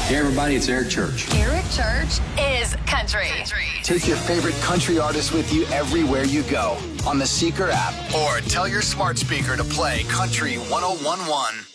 Hey everybody, it's Eric Church. Eric Church is country. Take your favorite country artist with you everywhere you go on the Seeker app or tell your smart speaker to play Country 101.1.